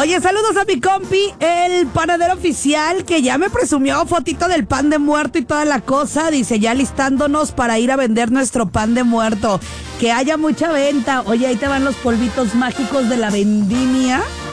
Oye, saludos a mi compi, el panadero oficial, que ya me presumió fotito del pan de muerto y toda la cosa. Dice, ya listándonos para ir a vender nuestro pan de muerto. Que haya mucha venta. Oye, ahí te van los polvitos mágicos de la vendimia.